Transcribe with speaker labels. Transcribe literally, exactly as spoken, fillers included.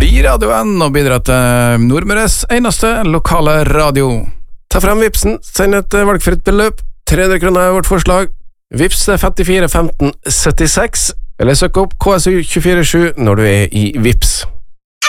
Speaker 1: bli radioen og bidra til Nordmøres eneste lokale radio.
Speaker 2: Ta frem Vipsen, send et valgfritt beløp, tre hundre kroner er vårt forslag. Vips er femtifire femten syttiseks, eller søk opp K S U to fire sju når du er i Vips.